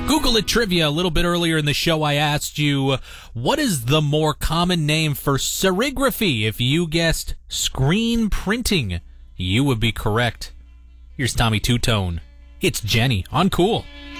Google It Trivia. A little bit earlier in the show, I asked you, what is the more common name for serigraphy? If you guessed screen printing, you would be correct. Here's Tommy Two-Tone. It's Jenny on Cool.